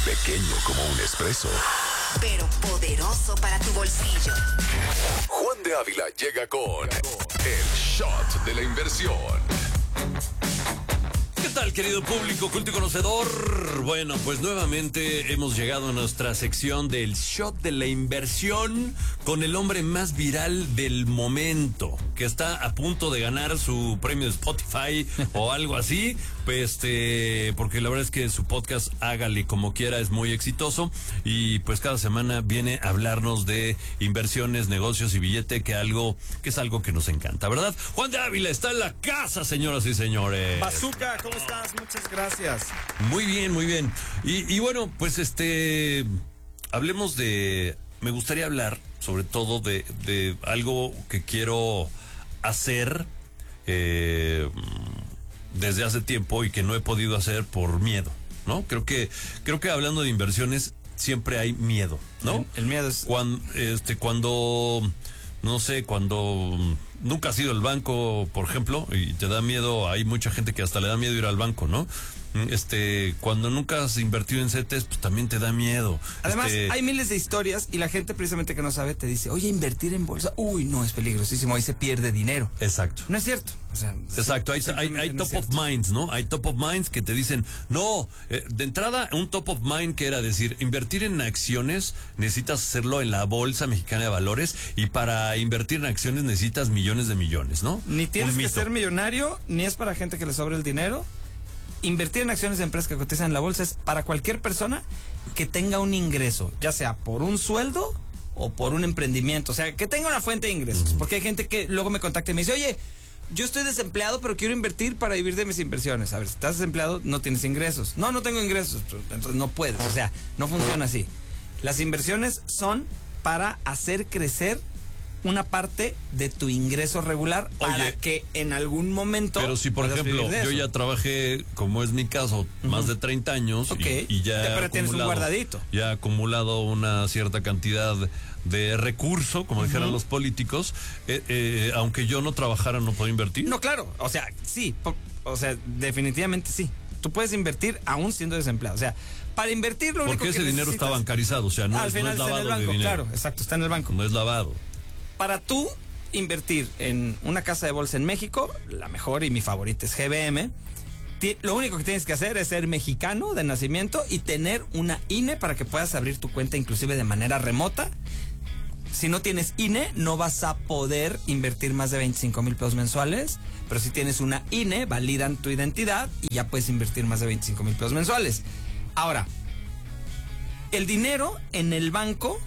Pequeño como un espresso, pero poderoso para tu bolsillo. Juan de Ávila llega con el shot de la inversión. ¿Qué tal, querido público culto y conocedor? Bueno, pues nuevamente hemos llegado a nuestra sección del shot de la inversión con el hombre más viral del momento, que está a punto de ganar su premio de Spotify o algo así, pues porque la verdad es que su podcast Hágale Como Quiera es muy exitoso y pues cada semana viene a hablarnos de inversiones, negocios y billete, que es algo que nos encanta, ¿verdad? Juan de Ávila está en la casa, señoras y señores. Bazooka, ¿cómo estás? Muchas gracias. Muy bien, muy bien. Y bueno, pues hablemos me gustaría hablar sobre todo de algo que quiero hacer desde hace tiempo y que no he podido hacer por miedo, ¿no? Creo que hablando de inversiones siempre hay miedo, ¿no? El miedo es... Cuando no sé, cuando nunca has ido al banco, por ejemplo, y te da miedo, hay mucha gente que hasta le da miedo ir al banco, ¿no? Cuando nunca has invertido en CETES, pues también te da miedo. Además, hay miles de historias y la gente precisamente que no sabe te dice, oye, invertir en bolsa, uy, no, es peligrosísimo, ahí se pierde dinero. Exacto. No es cierto. O sea, exacto, hay top of minds, ¿no? Hay top of minds que te dicen, no, de entrada, un top of mind que era decir, invertir en acciones, necesitas hacerlo en la Bolsa Mexicana de Valores, y para invertir en acciones necesitas millones de millones, ¿no? Ni tienes que ser millonario, ni es para gente que le sobre el dinero. Invertir en acciones de empresas que cotizan en la bolsa es para cualquier persona que tenga un ingreso, ya sea por un sueldo o por un emprendimiento, o sea, que tenga una fuente de ingresos. Porque hay gente que luego me contacta y me dice, oye, yo estoy desempleado, pero quiero invertir para vivir de mis inversiones. A ver, si estás desempleado, no tienes ingresos. No tengo ingresos, entonces no puedes, o sea, no funciona así. Las inversiones son para hacer crecer una parte de tu ingreso regular para que en algún momento... Pero si, por ejemplo, yo ya trabajé, como es mi caso, más de 30 años, y ya pero tienes un guardadito. Ya he acumulado una cierta cantidad de recurso, como dijeran los políticos, aunque yo no trabajara, ¿no puedo invertir? No, claro, o sea, sí, definitivamente sí. Tú puedes invertir aún siendo desempleado, o sea, para invertir lo único que porque ese dinero está bancarizado, o sea, no, al final no es lavado está en el banco, de dinero. claro, exacto, está en el banco. No es lavado. Para tú invertir en una casa de bolsa en México, la mejor y mi favorita es GBM, lo único que tienes que hacer es ser mexicano de nacimiento y tener una INE para que puedas abrir tu cuenta inclusive de manera remota. Si no tienes INE, no vas a poder invertir más de 25,000 pesos mensuales, pero si tienes una INE, validan tu identidad y ya puedes invertir más de 25,000 pesos mensuales. Ahora, el dinero en el banco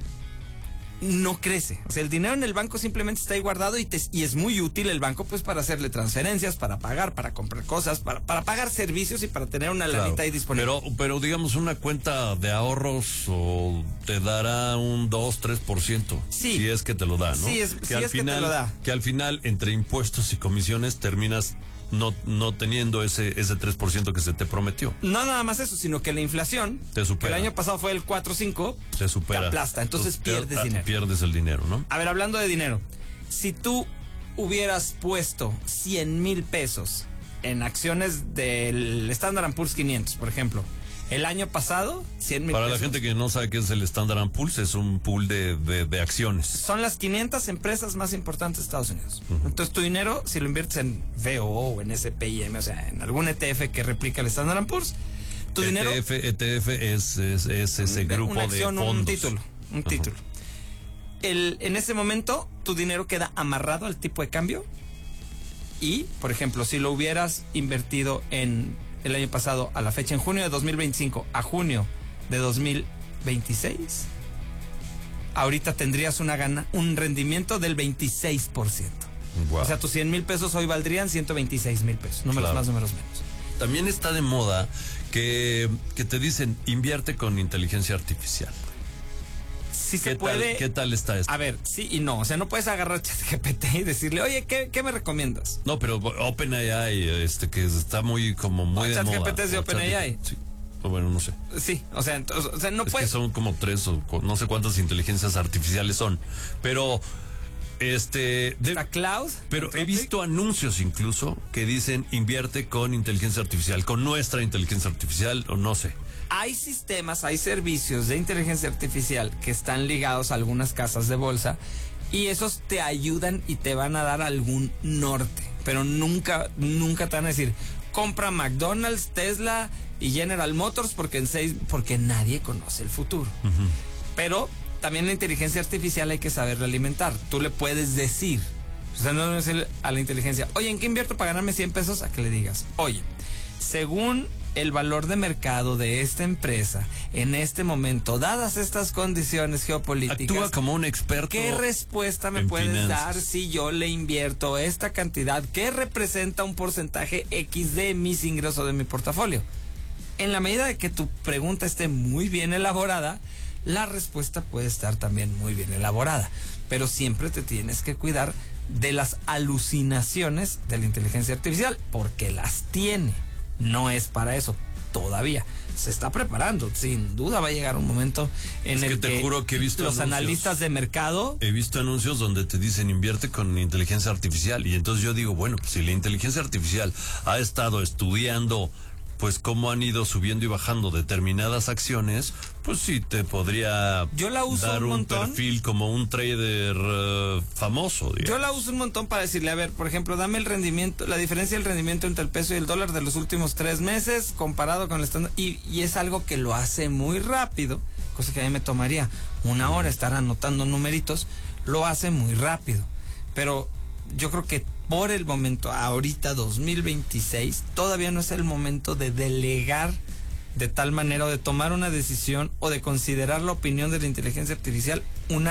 no crece. O sea, el dinero en el banco simplemente está ahí guardado y es muy útil el banco pues para hacerle transferencias, para pagar, para comprar cosas, para pagar servicios y para tener una lanita ahí disponible. Pero digamos, una cuenta de ahorros te dará un 2-3%. Sí. Si es que te lo da, ¿no? Sí, que te lo da. Que al final, entre impuestos y comisiones, terminas no teniendo ese 3% que se te prometió. No nada más eso, sino que la inflación, te supera. Que el año pasado fue el 4.5, te supera. Te aplasta, entonces pierdes dinero. Pierdes el dinero, ¿no? A ver, hablando de dinero, si tú hubieras puesto 100,000 pesos en acciones del Standard & Poor's 500, por ejemplo, el año pasado, 100,000 Para pesos. la gente que no sabe qué es el Standard & Poor's, es un pool de acciones. Son las 500 empresas más importantes de Estados Unidos. Entonces, tu dinero, si lo inviertes en VO o en SPIM, o sea, en algún ETF que replica el Standard & Poor's, tu dinero... ETF es ese grupo una acción, de fondos. Un título. En ese momento, tu dinero queda amarrado al tipo de cambio y, por ejemplo, si lo hubieras invertido en el año pasado, a la fecha, en junio de 2025 a junio de 2026, ahorita tendrías un rendimiento del 26%. Wow. O sea, tus 100,000 pesos hoy valdrían 126,000 pesos. Números más, números menos. También está de moda que te dicen, invierte con inteligencia artificial. Sí se puede. ¿Qué tal está esto? A ver, sí y no. O sea, no puedes agarrar ChatGPT y decirle, oye, ¿qué me recomiendas? No, pero OpenAI, que está muy de moda. ChatGPT es de OpenAI. Sí. Bueno, no sé. Sí, o sea, no puedes. Que son como 3 o no sé cuántas inteligencias artificiales son. Pero ¿Está Cloud? Pero he visto anuncios incluso que dicen invierte con inteligencia artificial, con nuestra inteligencia artificial, o no sé. Hay sistemas, hay servicios de inteligencia artificial que están ligados a algunas casas de bolsa y esos te ayudan y te van a dar algún norte, pero nunca te van a decir, compra McDonald's, Tesla y General Motors porque nadie conoce el futuro. Uh-huh. Pero también la inteligencia artificial hay que saberla alimentar. Tú le puedes decir, o sea, no le decir a la inteligencia, oye, ¿en qué invierto para ganarme 100 pesos? A que le digas, oye, según el valor de mercado de esta empresa en este momento, dadas estas condiciones geopolíticas, actúa como un experto. ¿Qué respuesta me puedes dar si yo le invierto esta cantidad que representa un porcentaje X de mis ingresos de mi portafolio? En la medida de que tu pregunta esté muy bien elaborada, la respuesta puede estar también muy bien elaborada, pero siempre te tienes que cuidar de las alucinaciones de la inteligencia artificial, porque las tiene. No es para eso todavía. Se está preparando. Sin duda va a llegar un momento en el que te juro que he visto los analistas de mercado... He visto anuncios donde te dicen invierte con inteligencia artificial. Y entonces yo digo, bueno, pues si la inteligencia artificial ha estado estudiando pues cómo han ido subiendo y bajando determinadas acciones, pues sí te podría dar un perfil como un trader famoso, digamos. Yo la uso un montón para decirle, a ver, por ejemplo, dame el rendimiento, la diferencia del rendimiento entre el peso y el dólar de los últimos 3 meses comparado con el estándar, y es algo que lo hace muy rápido, cosa que a mí me tomaría 1 hora estar anotando numeritos, lo hace muy rápido, pero yo creo que por el momento, ahorita 2026, todavía no es el momento de delegar de tal manera o de tomar una decisión o de considerar la opinión de la inteligencia artificial un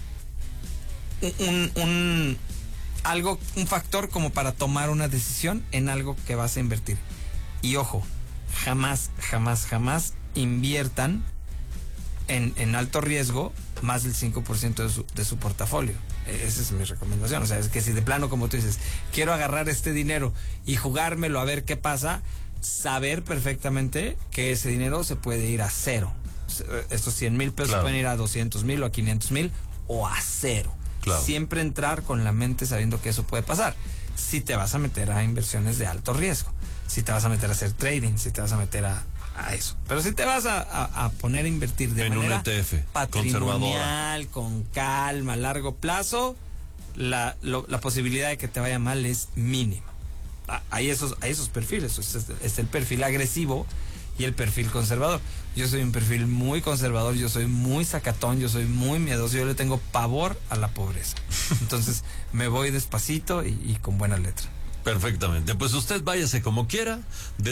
factor como para tomar una decisión en algo que vas a invertir. Y ojo, jamás inviertan en alto riesgo más del 5% de su portafolio. Esa es mi recomendación. O sea, es que si de plano, como tú dices, quiero agarrar este dinero y jugármelo a ver qué pasa, saber perfectamente que ese dinero se puede ir a cero. Estos 100,000 pesos claro, pueden ir a 200,000 o a 500,000 o a cero. Claro. Siempre entrar con la mente sabiendo que eso puede pasar. Si te vas a meter a inversiones de alto riesgo, si te vas a meter a hacer trading, si te vas a meter a eso. Pero si te vas a poner a invertir de manera un ETF patrimonial, con calma, a largo plazo, la posibilidad de que te vaya mal es mínima. Hay esos perfiles. Es el perfil agresivo y el perfil conservador. Yo soy un perfil muy conservador, yo soy muy sacatón, yo soy muy miedoso, yo le tengo pavor a la pobreza. Entonces me voy despacito y con buena letra. Perfectamente. Pues usted váyase como quiera.